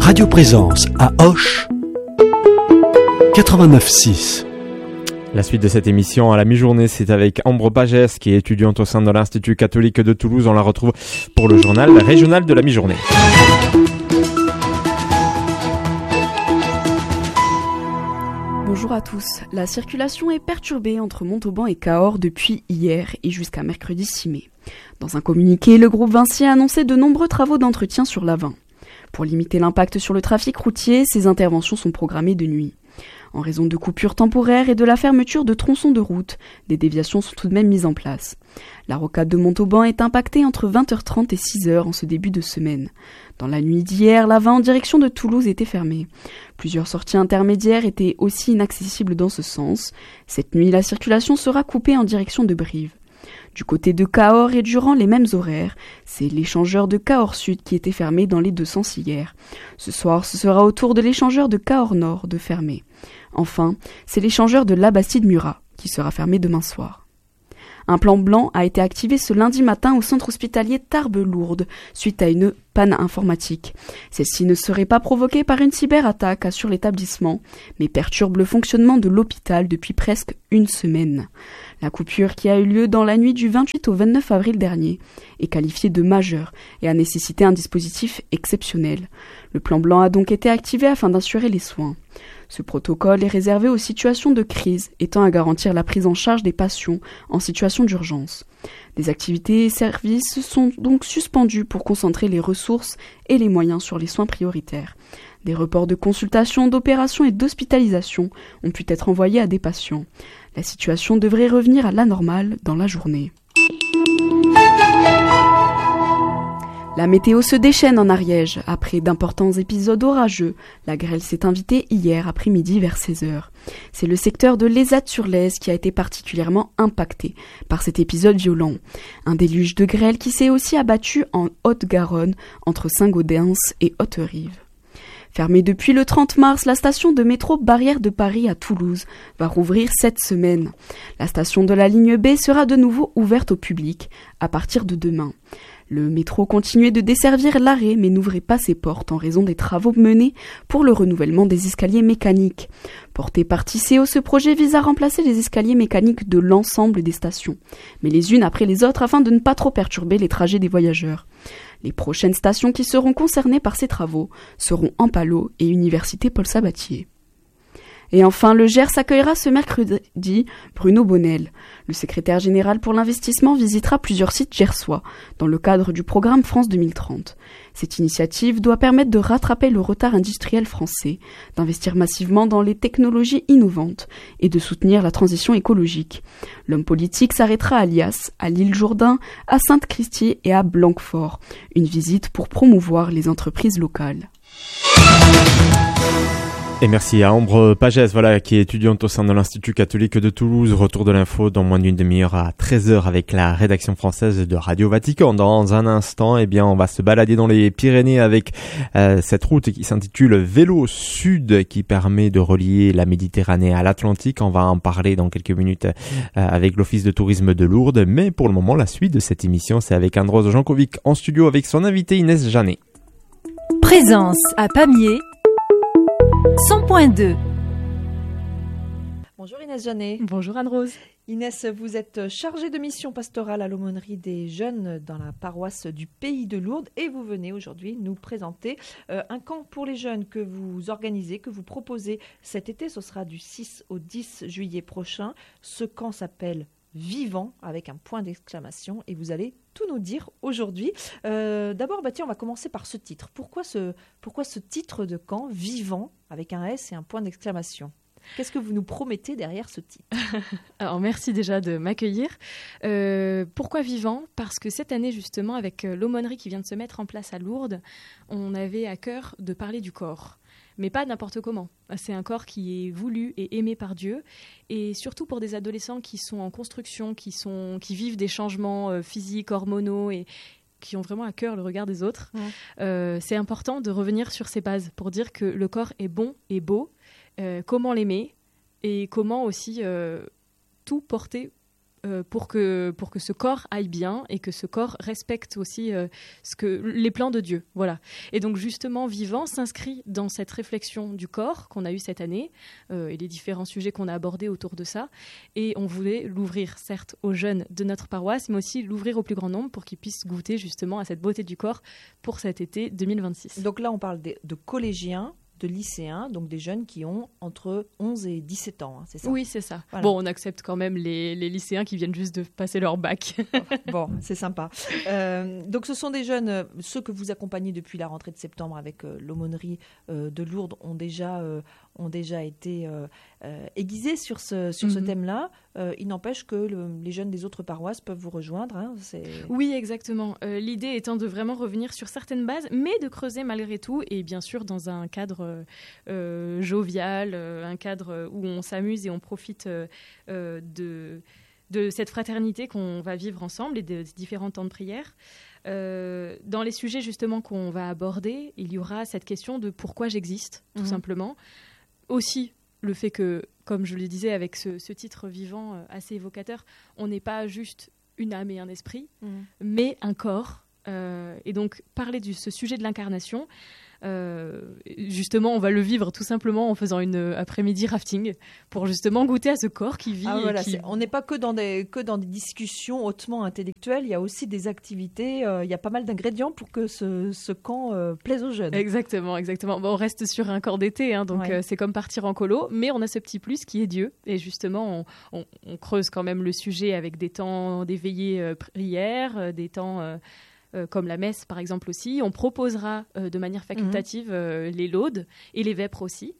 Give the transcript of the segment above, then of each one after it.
Radio Présence à Auch 89.6. La suite de cette émission à la mi-journée, c'est avec Ambre Pagès, qui est étudiante au sein de l'Institut catholique de Toulouse. On la retrouve pour le journal régional de la mi-journée. Bonjour à tous. La circulation est perturbée entre Montauban et Cahors depuis hier et jusqu'à mercredi 6 mai. Dans un communiqué, le groupe Vinci a annoncé de nombreux travaux d'entretien sur l'A20. Pour limiter l'impact sur le trafic routier, ces interventions sont programmées de nuit. En raison de coupures temporaires et de la fermeture de tronçons de route, des déviations sont tout de même mises en place. La rocade de Montauban est impactée entre 20h30 et 6h en ce début de semaine. Dans la nuit d'hier, l'A20 en direction de Toulouse était fermée. Plusieurs sorties intermédiaires étaient aussi inaccessibles dans ce sens. Cette nuit, la circulation sera coupée en direction de Brive. Du côté de Cahors et durant les mêmes horaires, c'est l'échangeur de Cahors Sud qui était fermé dans les deux sens hier. Ce soir, ce sera au tour de l'échangeur de Cahors Nord de fermer. Enfin, c'est l'échangeur de Labastide-Murat qui sera fermé demain soir. Un plan blanc a été activé ce lundi matin au centre hospitalier Tarbes-Lourdes suite à une panne informatique. Celle-ci ne serait pas provoquée par une cyberattaque, assure l'établissement, mais perturbe le fonctionnement de l'hôpital depuis presque une semaine. La coupure qui a eu lieu dans la nuit du 28 au 29 avril dernier est qualifiée de majeure et a nécessité un dispositif exceptionnel. Le plan blanc a donc été activé afin d'assurer les soins. Ce protocole est réservé aux situations de crise, étant à garantir la prise en charge des patients en situation d'urgence. Des activités et services sont donc suspendus pour concentrer les ressources et les moyens sur les soins prioritaires. Des reports de consultations, d'opérations et d'hospitalisation ont pu être envoyés à des patients. La situation devrait revenir à la normale dans la journée. La météo se déchaîne en Ariège. Après d'importants épisodes orageux, la grêle s'est invitée hier après-midi vers 16h. C'est le secteur de l'Ezat-sur-Lèze qui a été particulièrement impacté par cet épisode violent. Un déluge de grêle qui s'est aussi abattu en Haute-Garonne, entre Saint-Gaudens et Haute-Rive. Fermée depuis le 30 mars, la station de métro Barrière de Paris à Toulouse va rouvrir cette semaine. La station de la ligne B sera de nouveau ouverte au public à partir de demain. Le métro continuait de desservir l'arrêt mais n'ouvrait pas ses portes en raison des travaux menés pour le renouvellement des escaliers mécaniques. Porté par Tisséo, ce projet vise à remplacer les escaliers mécaniques de l'ensemble des stations, mais les unes après les autres afin de ne pas trop perturber les trajets des voyageurs. Les prochaines stations qui seront concernées par ces travaux seront Ampalo et Université Paul Sabatier. Et enfin, le Gers accueillera ce mercredi Bruno Bonnel. Le secrétaire général pour l'investissement visitera plusieurs sites gersois dans le cadre du programme France 2030. Cette initiative doit permettre de rattraper le retard industriel français, d'investir massivement dans les technologies innovantes et de soutenir la transition écologique. L'homme politique s'arrêtera à Lias, à l'île Jourdain, à Sainte-Christie et à Blanquefort. Une visite pour promouvoir les entreprises locales. Et merci à Ambre Pagès, qui est étudiante au sein de l'Institut catholique de Toulouse. Retour de l'info dans moins d'une demi-heure à 13h avec la rédaction française de Radio Vatican. Dans un instant, on va se balader dans les Pyrénées avec cette route qui s'intitule Vélo Sud, qui permet de relier la Méditerranée à l'Atlantique. On va en parler dans quelques minutes avec l'Office de tourisme de Lourdes. Mais pour le moment, la suite de cette émission, c'est avec Andros Jankovic en studio avec son invité Inès Janet. Présence à Pamiers 100.2. Bonjour Inès Janet. Bonjour Anne-Rose. Inès, vous êtes chargée de mission pastorale à l'aumônerie des jeunes dans la paroisse du Pays de Lourdes et vous venez aujourd'hui nous présenter un camp pour les jeunes que vous organisez, que vous proposez cet été. Ce sera du 6 au 10 juillet prochain. Ce camp s'appelle Vivant avec un point d'exclamation et vous allez tout nous dire aujourd'hui. D'abord, on va commencer par ce titre. Pourquoi ce titre de camp Vivant avec un S et un point d'exclamation ? Qu'est-ce que vous nous promettez derrière ce titre ? Alors, merci déjà de m'accueillir. Pourquoi Vivant ? Parce que cette année, justement, avec l'aumônerie qui vient de se mettre en place à Lourdes, on avait à cœur de parler du corps. Mais pas n'importe comment. C'est un corps qui est voulu et aimé par Dieu. Et surtout pour des adolescents qui sont en construction, qui vivent des changements physiques, hormonaux et qui ont vraiment à cœur le regard des autres. Ouais. C'est important de revenir sur ces bases pour dire que le corps est bon et beau, comment l'aimer et comment aussi tout porter pour que ce corps aille bien et que ce corps respecte aussi les plans de Dieu. Voilà. Et donc justement, Vivant s'inscrit dans cette réflexion du corps qu'on a eue cette année et les différents sujets qu'on a abordés autour de ça. Et on voulait l'ouvrir, certes, aux jeunes de notre paroisse, mais aussi l'ouvrir au plus grand nombre pour qu'ils puissent goûter justement à cette beauté du corps pour cet été 2026. Donc là, on parle de collégiens, de lycéens, donc des jeunes qui ont entre 11 et 17 ans, hein, c'est ça? Oui, c'est ça. Voilà. Bon, on accepte quand même les lycéens qui viennent juste de passer leur bac. Bon, c'est sympa. Donc ce sont des jeunes, ceux que vous accompagnez depuis la rentrée de septembre avec l'aumônerie de Lourdes ont déjà été aiguisés sur ce thème-là. Il n'empêche que les jeunes des autres paroisses peuvent vous rejoindre. Hein, oui, exactement. L'idée étant de vraiment revenir sur certaines bases, mais de creuser malgré tout, et bien sûr dans un cadre jovial, un cadre où on s'amuse et on profite de cette fraternité qu'on va vivre ensemble et des différents temps de prière. Dans les sujets justement qu'on va aborder, il y aura cette question de pourquoi j'existe, tout simplement. Aussi, le fait que, comme je le disais avec ce titre Vivant assez évocateur, on n'est pas juste une âme et un esprit, mais un corps. Et donc, parler de ce sujet de l'incarnation, justement, on va le vivre tout simplement en faisant une après-midi rafting pour justement goûter à ce corps qui vit. Ah, voilà, on n'est pas que dans des discussions hautement intellectuelles, il y a aussi des activités, il y a pas mal d'ingrédients pour que ce camp plaise aux jeunes. Exactement. Bon, on reste sur un corps d'été, hein, donc c'est comme partir en colo, mais on a ce petit plus qui est Dieu. Et justement, on creuse quand même le sujet avec des temps d'éveillée prière, des temps... comme la messe par exemple aussi. On proposera de manière facultative les laudes et les vêpres aussi.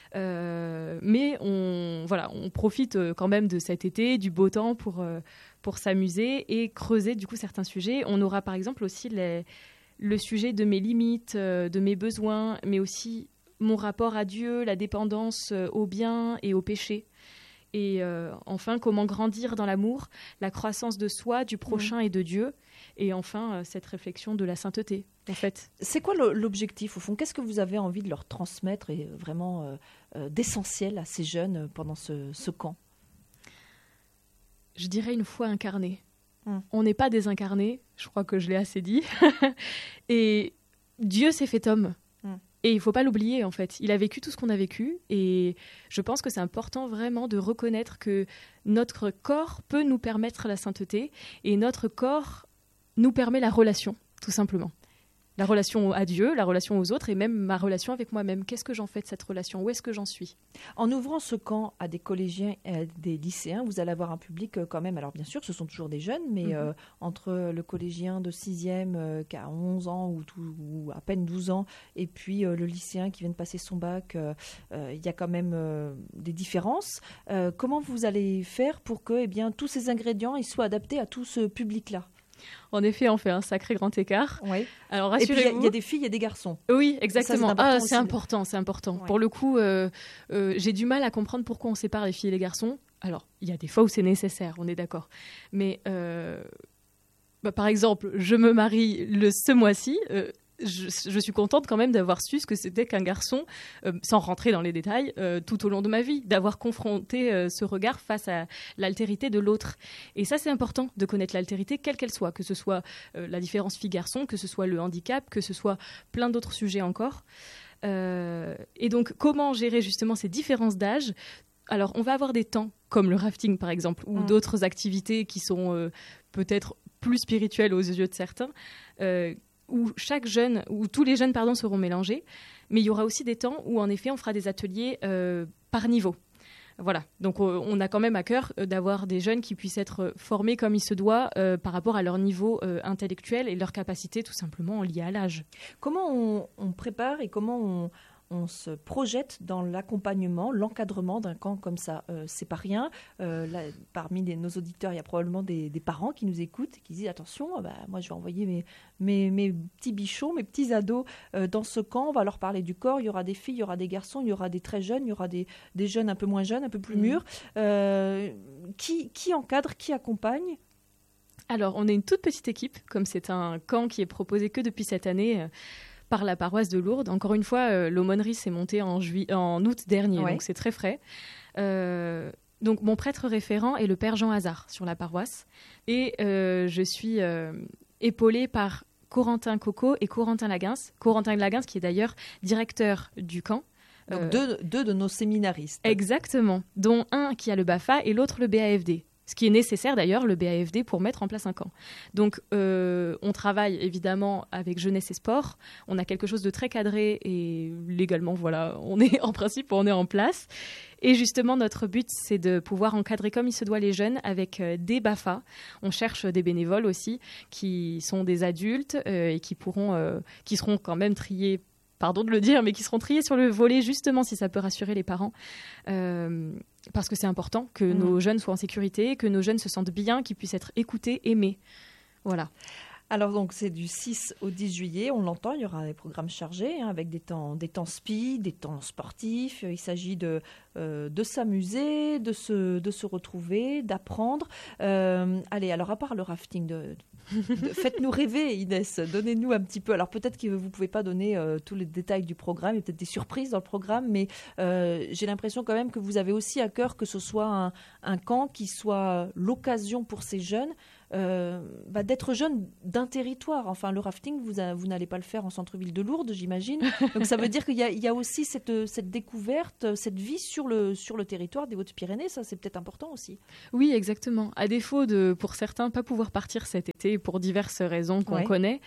Mais on profite quand même de cet été, du beau temps pour s'amuser et creuser du coup certains sujets. On aura par exemple aussi le sujet de mes limites, de mes besoins, mais aussi mon rapport à Dieu, la dépendance au bien et au péché. Et enfin, comment grandir dans l'amour, la croissance de soi, du prochain et de Dieu. Et enfin, cette réflexion de la sainteté, en fait. C'est quoi l'objectif, au fond? Qu'est-ce que vous avez envie de leur transmettre et vraiment d'essentiel à ces jeunes pendant ce camp? Je dirais une foi incarnée. On n'est pas désincarné, je crois que je l'ai assez dit. Et Dieu s'est fait homme. Et il ne faut pas l'oublier, en fait. Il a vécu tout ce qu'on a vécu. Et je pense que c'est important vraiment de reconnaître que notre corps peut nous permettre la sainteté. Et notre corps nous permet la relation, tout simplement. La relation à Dieu, la relation aux autres et même ma relation avec moi-même. Qu'est-ce que j'en fais de cette relation? Où est-ce que j'en suis? En ouvrant ce camp à des collégiens et à des lycéens, vous allez avoir un public quand même, alors bien sûr, ce sont toujours des jeunes, mais entre le collégien de 6e qui a 11 ans ou à peine 12 ans et puis le lycéen qui vient de passer son bac, il y a quand même des différences. Comment vous allez faire pour que tous ces ingrédients ils soient adaptés à tout ce public-là? En effet, on fait un sacré grand écart. Oui. Alors rassurez-vous. Et puis il y a des filles et des garçons. Oui, exactement. C'est important. C'est important. Ouais. Pour le coup, j'ai du mal à comprendre pourquoi on sépare les filles et les garçons. Alors, il y a des fois où c'est nécessaire, on est d'accord. Mais par exemple, je me marie ce mois-ci. Je suis contente quand même d'avoir su ce que c'était qu'un garçon, sans rentrer dans les détails, tout au long de ma vie, d'avoir confronté ce regard face à l'altérité de l'autre. Et ça, c'est important de connaître l'altérité, quelle qu'elle soit, que ce soit la différence fille-garçon, que ce soit le handicap, que ce soit plein d'autres sujets encore. Et donc, comment gérer justement ces différences d'âge? Alors, on va avoir des temps, comme le rafting par exemple, ou d'autres activités qui sont peut-être plus spirituelles aux yeux de certains, où tous les jeunes seront mélangés, mais il y aura aussi des temps où en effet on fera des ateliers par niveau. Voilà, donc on a quand même à cœur d'avoir des jeunes qui puissent être formés comme il se doit par rapport à leur niveau intellectuel et leur capacité tout simplement liée à l'âge. Comment on prépare et comment on se projette dans l'accompagnement, l'encadrement d'un camp comme ça? C'est pas rien. Là, parmi nos auditeurs, il y a probablement des parents qui nous écoutent et qui disent attention, moi je vais envoyer mes petits bichons, mes petits ados dans ce camp. On va leur parler du corps. Il y aura des filles, il y aura des garçons, il y aura des très jeunes, il y aura des jeunes un peu moins jeunes, un peu plus mûrs. Qui encadre, qui accompagne? Alors, on est une toute petite équipe, comme c'est un camp qui est proposé que depuis cette année par la paroisse de Lourdes. Encore une fois, l'aumônerie s'est montée en août dernier, donc c'est très frais. Donc, mon prêtre référent est le père Jean Hazard sur la paroisse. Et je suis épaulée par Corentin Coco et Corentin Laguens. Corentin Laguens, qui est d'ailleurs directeur du camp. Donc deux de nos séminaristes. Exactement, dont un qui a le BAFA et l'autre le BAFD. Ce qui est nécessaire d'ailleurs, le BAFD, pour mettre en place un camp. Donc, on travaille évidemment avec Jeunesse et Sport. On a quelque chose de très cadré et légalement, voilà, on est en principe, on est en place. Et justement, notre but, c'est de pouvoir encadrer comme il se doit les jeunes avec des BAFA. On cherche des bénévoles aussi qui sont des adultes et qui seront quand même triés. Pardon de le dire, mais qui seront triés sur le volet, justement, si ça peut rassurer les parents. Parce que c'est important que nos jeunes soient en sécurité, que nos jeunes se sentent bien, qu'ils puissent être écoutés, aimés. Voilà. Alors donc c'est du 6 au 10 juillet, on l'entend, il y aura des programmes chargés avec des temps speed, des temps sportifs. Il s'agit de s'amuser, de se retrouver, d'apprendre. Allez, alors à part le rafting, faites-nous rêver, Inès, donnez-nous un petit peu. Alors peut-être que vous ne pouvez pas donner tous les détails du programme, il y a peut-être des surprises dans le programme, mais j'ai l'impression quand même que vous avez aussi à cœur que ce soit un camp qui soit l'occasion pour ces jeunes d'être jeune d'un territoire. Enfin, le rafting, vous n'allez pas le faire en centre-ville de Lourdes, j'imagine. Donc ça veut dire qu'il y a aussi cette découverte, cette vie sur le territoire des Hautes-Pyrénées. Ça, c'est peut-être important aussi. Oui, exactement. À défaut de, pour certains, pas pouvoir partir cet été pour diverses raisons qu'on connaît,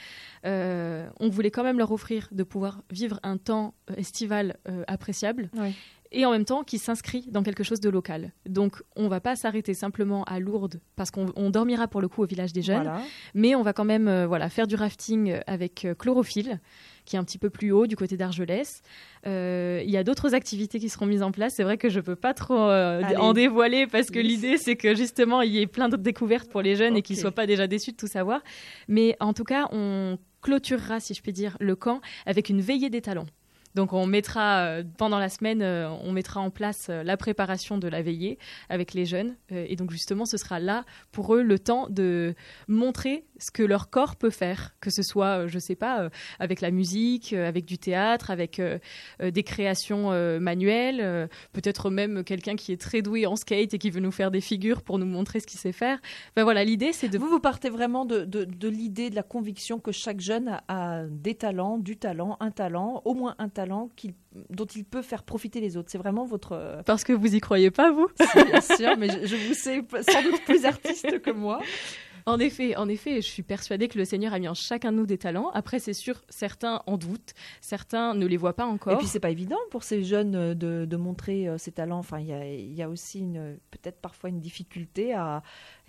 on voulait quand même leur offrir de pouvoir vivre un temps estival appréciable. Oui. Et en même temps qui s'inscrit dans quelque chose de local. Donc, on ne va pas s'arrêter simplement à Lourdes, parce qu'on dormira pour le coup au village des jeunes, mais on va quand même faire du rafting avec Chlorophylle, qui est un petit peu plus haut du côté d'Argelès. Il y a d'autres activités qui seront mises en place. C'est vrai que je ne peux pas trop en dévoiler, parce que l'idée, c'est que justement, il y ait plein de découvertes pour les jeunes et qu'ils ne soient pas déjà déçus de tout savoir. Mais en tout cas, on clôturera, si je puis dire, le camp avec une veillée des talents. Donc on mettra, pendant la semaine, on mettra en place la préparation de la veillée avec les jeunes. Et donc justement, ce sera là pour eux le temps de montrer ce que leur corps peut faire. Que ce soit, je ne sais pas, avec la musique, avec du théâtre, avec des créations manuelles. Peut-être même quelqu'un qui est très doué en skate et qui veut nous faire des figures pour nous montrer ce qu'il sait faire. Enfin, voilà, l'idée, c'est de... Vous partez vraiment de l'idée, de la conviction que chaque jeune a des talents, du talent, un talent, au moins un talent dont il peut faire profiter les autres. C'est vraiment votre... Parce que vous y croyez pas, vous ? Si, bien sûr, mais je vous sais sans doute plus artiste que moi. En effet, je suis persuadée que le Seigneur a mis en chacun de nous des talents. Après, c'est sûr, certains en doutent, certains ne les voient pas encore. Et puis, c'est pas évident pour ces jeunes de montrer ces talents. Enfin, il y a aussi peut-être parfois une difficulté à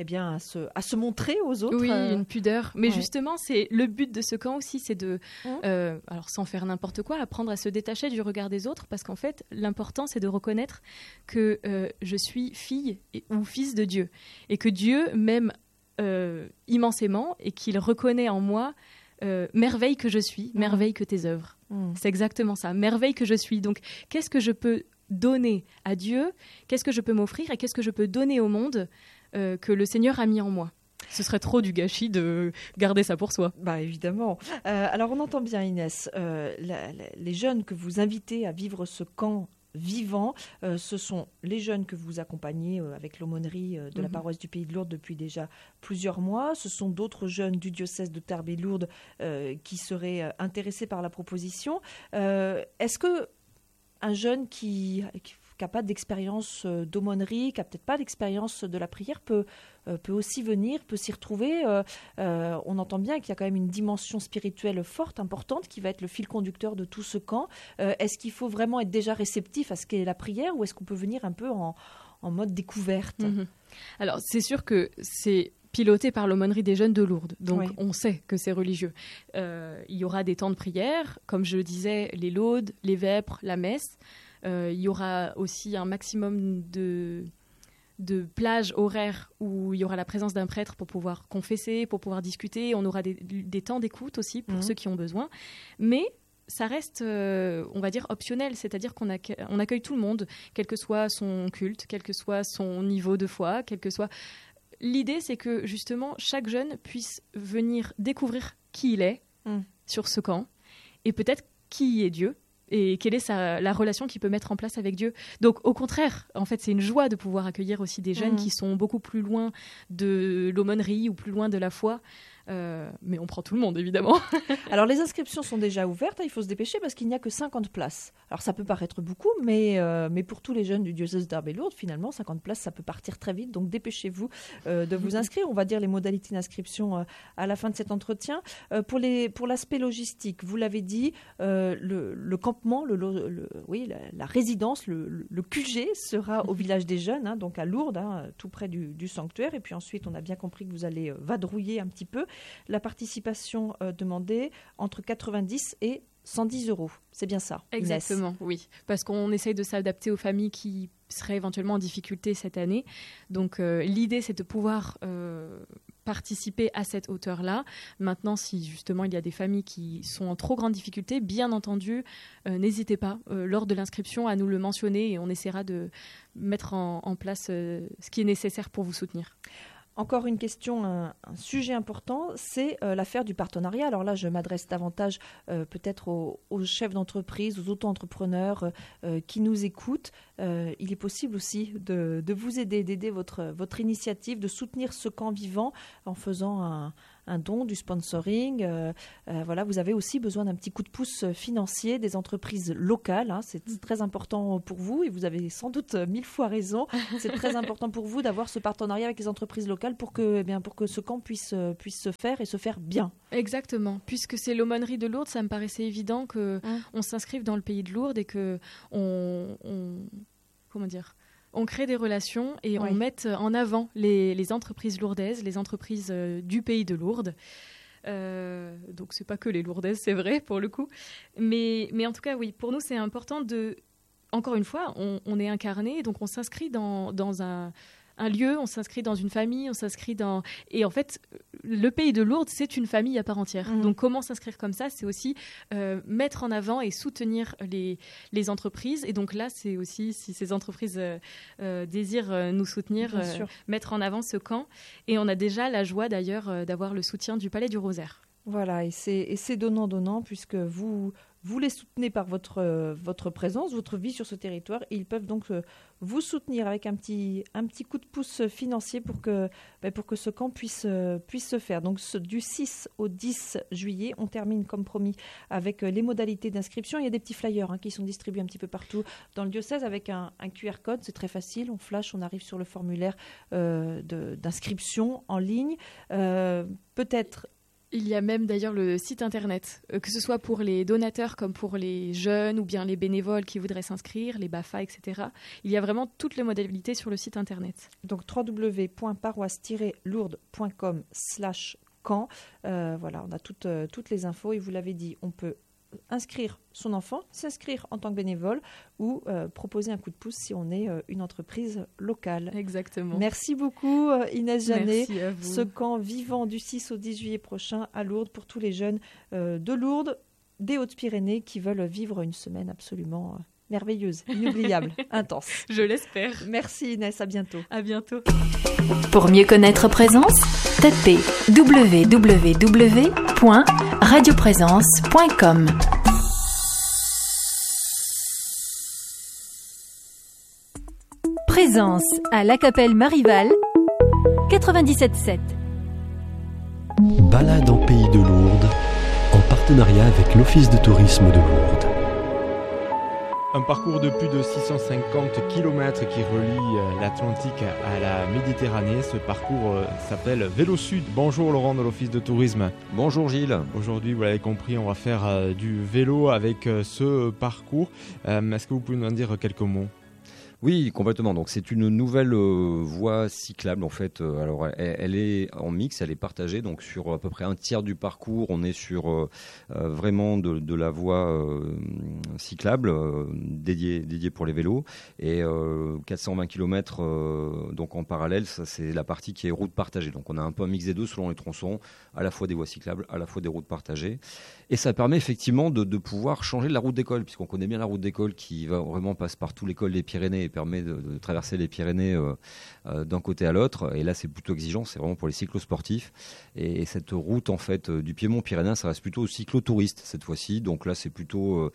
se montrer aux autres. Oui, une pudeur. Mais justement, c'est le but de ce camp aussi, c'est de, alors sans faire n'importe quoi, apprendre à se détacher du regard des autres, parce qu'en fait, l'important, c'est de reconnaître que je suis fille ou fils de Dieu, et que Dieu m'aime immensément, et qu'il reconnaît en moi merveille que je suis, merveille que tes œuvres. C'est exactement ça, merveille que je suis. Donc, qu'est-ce que je peux donner à Dieu, qu'est-ce que je peux m'offrir, et qu'est-ce que je peux donner au monde que le Seigneur a mis en moi. Ce serait trop du gâchis de garder ça pour soi. Bah évidemment. Alors on entend bien, Inès, les jeunes que vous invitez à vivre ce camp vivant, ce sont les jeunes que vous accompagnez avec l'aumônerie de la paroisse du Pays de Lourdes depuis déjà plusieurs mois. Ce sont d'autres jeunes du diocèse de Tarbes et Lourdes qui seraient intéressés par la proposition. Est-ce que un jeune qui n'a pas d'expérience d'aumônerie, qui n'a peut-être pas d'expérience de la prière, peut aussi venir, peut s'y retrouver. On entend bien qu'il y a quand même une dimension spirituelle forte, importante, qui va être le fil conducteur de tout ce camp. Est-ce qu'il faut vraiment être déjà réceptif à ce qu'est la prière, ou est-ce qu'on peut venir un peu en mode découverte ? Alors, c'est sûr que c'est piloté par l'aumônerie des jeunes de Lourdes. Donc, on sait que c'est religieux. Il y aura des temps de prière, comme je le disais, les laudes, les vêpres, la messe. Il y aura aussi un maximum de plages horaires où il y aura la présence d'un prêtre pour pouvoir confesser, pour pouvoir discuter. On aura des temps d'écoute aussi pour ceux qui ont besoin. Mais ça reste, on va dire, optionnel. C'est-à-dire qu'on accueille tout le monde, quel que soit son culte, quel que soit son niveau de foi, quel que soit... L'idée, c'est que, justement, chaque jeune puisse venir découvrir qui il est sur ce camp, et peut-être qui est Dieu, et quelle est la relation qu'il peut mettre en place avec Dieu. Donc au contraire, en fait, c'est une joie de pouvoir accueillir aussi des jeunes qui sont beaucoup plus loin de l'aumônerie ou plus loin de la foi. Mais on prend tout le monde, évidemment. Alors, les inscriptions sont déjà ouvertes, il faut se dépêcher parce qu'il n'y a que 50 places. Alors, ça peut paraître beaucoup, mais pour tous les jeunes du diocèse d'Arbe-Lourdes, finalement, 50 places, ça peut partir très vite. Donc, dépêchez-vous de vous inscrire. On va dire les modalités d'inscription à la fin de cet entretien. Pour l'aspect logistique, vous l'avez dit, le campement, la résidence, le QG sera au village des jeunes, hein, donc à Lourdes, hein, tout près du sanctuaire. Et puis ensuite, on a bien compris que vous allez vadrouiller un petit peu. La participation demandée entre 90 et 110 €. C'est bien ça, Exactement, Inès. oui. Parce qu'on essaye de s'adapter aux familles qui seraient éventuellement en difficulté cette année. Donc l'idée, c'est de pouvoir participer à cette hauteur-là. Maintenant, si justement il y a des familles qui sont en trop grande difficulté, bien entendu, n'hésitez pas lors de l'inscription à nous le mentionner et on essaiera de mettre en place ce qui est nécessaire pour vous soutenir. Encore une question, un sujet important, c'est l'affaire du partenariat. Alors là, je m'adresse davantage peut-être aux chefs d'entreprise, aux auto-entrepreneurs qui nous écoutent. Il est possible aussi de vous aider, d'aider votre initiative, de soutenir ce camp vivant en faisant un don, du sponsoring. Voilà, vous avez aussi besoin d'un petit coup de pouce financier des entreprises locales. Hein, c'est très important pour vous et vous avez sans doute 1000 fois raison. C'est très important pour vous d'avoir ce partenariat avec les entreprises locales pour que ce camp puisse se faire et se faire bien. Exactement. Puisque c'est l'aumônerie de Lourdes, ça me paraissait évident qu'on s'inscrive dans le pays de Lourdes et qu'on crée des relations et on mette en avant les entreprises lourdaises, les entreprises du pays de Lourdes. Donc c'est pas que les lourdaises, c'est vrai pour le coup. Mais en tout cas, oui, pour nous c'est important encore une fois, on est incarné, donc on s'inscrit dans un lieu, on s'inscrit dans une famille, on s'inscrit dans... Et en fait, le pays de Lourdes, c'est une famille à part entière. Donc comment s'inscrire comme ça, c'est aussi mettre en avant et soutenir les entreprises. Et donc là, c'est aussi, si ces entreprises désirent nous soutenir, mettre en avant ce camp. Et on a déjà la joie d'ailleurs d'avoir le soutien du Palais du Rosaire. Voilà, et c'est donnant-donnant, puisque vous les soutenez par votre présence, votre vie sur ce territoire, et ils peuvent donc vous soutenir avec un petit coup de pouce financier pour que ce camp puisse se faire. Donc du 6 au 10 juillet, on termine comme promis avec les modalités d'inscription. Il y a des petits flyers qui sont distribués un petit peu partout dans le diocèse avec un QR code, c'est très facile, on flash, on arrive sur le formulaire d'inscription en ligne. Peut-être... Il y a même d'ailleurs le site internet, que ce soit pour les donateurs comme pour les jeunes ou bien les bénévoles qui voudraient s'inscrire, les BAFA, etc. Il y a vraiment toutes les modalités sur le site internet. Donc www.paroisse-lourdes.com/camp. Voilà, on a toutes les infos et vous l'avez dit, on peut inscrire son enfant, s'inscrire en tant que bénévole ou proposer un coup de pouce si on est une entreprise locale. Exactement. Merci beaucoup Inès Janet. Merci à vous. Ce camp vivant du 6 au 10 juillet prochain à Lourdes pour tous les jeunes de Lourdes, des Hautes-Pyrénées qui veulent vivre une semaine absolument merveilleuse, inoubliable, intense. Je l'espère. Merci Inès, à bientôt. À bientôt. Pour mieux connaître Présence, tapez www.radioprésence.com. Présence à l'Acapelle Marival 97.7. Balade en pays de Lourdes, en partenariat avec l'Office de tourisme de Lourdes. Un parcours de plus de 650 km qui relie l'Atlantique à la Méditerranée. Ce parcours s'appelle Vélo Sud. Bonjour Laurent de l'Office de tourisme. Bonjour Gilles. Aujourd'hui, vous l'avez compris, on va faire du vélo avec ce parcours. Est-ce que vous pouvez nous en dire quelques mots ? Oui, complètement. Donc c'est une nouvelle voie cyclable en fait. Alors elle est en mix, elle est partagée. Donc sur à peu près un tiers du parcours, on est sur vraiment de la voie cyclable dédiée pour les vélos. Et 420 km donc en parallèle, ça c'est la partie qui est route partagée. Donc on a un peu un mix des deux selon les tronçons, à la fois des voies cyclables, à la fois des routes partagées. Et ça permet effectivement de pouvoir changer de la route d'école, puisqu'on connaît bien la route d'école qui va vraiment passe par tout l'école des Pyrénées et permet de traverser les Pyrénées d'un côté à l'autre. Et là, c'est plutôt exigeant, c'est vraiment pour les cyclosportifs. Et cette route en fait du Piémont pyrénéen, ça reste plutôt cyclotouristes cette fois-ci. Donc là, c'est plutôt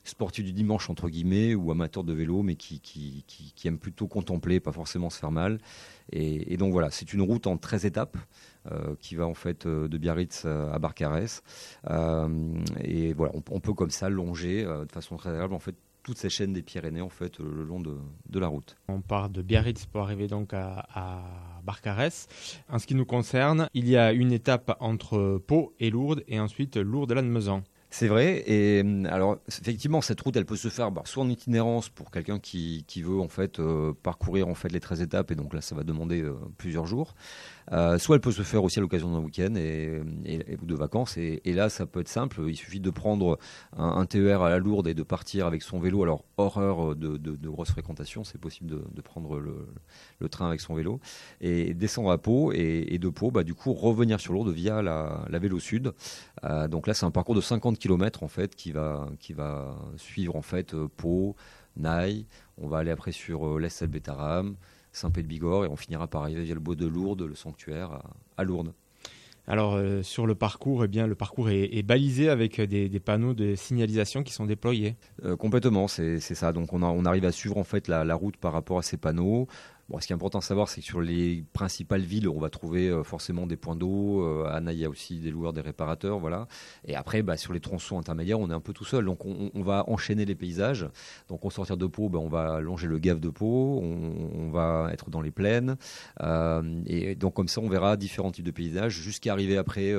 sportifs du dimanche entre guillemets ou amateurs de vélo, mais qui aiment plutôt contempler, pas forcément se faire mal. Et donc voilà, c'est une route en 13 étapes qui va en fait de Biarritz à Barcarès. Et voilà, on peut comme ça longer de façon très agréable en fait toute cette chaîne des Pyrénées en fait le long de la route. On part de Biarritz pour arriver donc à Barcarès. En ce qui nous concerne, il y a une étape entre Pau et Lourdes et ensuite Lourdes-Lannemezan. C'est vrai, et alors effectivement cette route elle peut se faire soit en itinérance pour quelqu'un qui veut en fait parcourir en fait les 13 étapes, et donc là ça va demander plusieurs jours, soit elle peut se faire aussi à l'occasion d'un week-end et de vacances, et là ça peut être simple, il suffit de prendre un TER à la Lourde et de partir avec son vélo. Alors hors heure de grosse fréquentation, c'est possible de prendre le train avec son vélo et descendre à Pau, et de Pau du coup revenir sur Lourdes via la Vélo Sud. Donc là c'est un parcours de 50 km en fait qui va suivre en fait Pau, Naï. On va aller après sur l'Est-Salbétaram, Saint-Pé-de-Bigorre, et on finira par arriver via le bois de Lourdes, le sanctuaire à Lourdes. Alors sur le parcours, eh bien le parcours est balisé avec des panneaux de signalisation qui sont déployés. Complètement, c'est ça. Donc on arrive à suivre en fait la route par rapport à ces panneaux. Bon, ce qui est important à savoir, c'est que sur les principales villes, on va trouver forcément des points d'eau. À Naï, il y a aussi des loueurs, des réparateurs, voilà. Et après, sur les tronçons intermédiaires, on est un peu tout seul. Donc, on va enchaîner les paysages. Donc, au sortir de Pau, on va longer le Gave de Pau. On va être dans les plaines. Et donc, comme ça, on verra différents types de paysages jusqu'à arriver après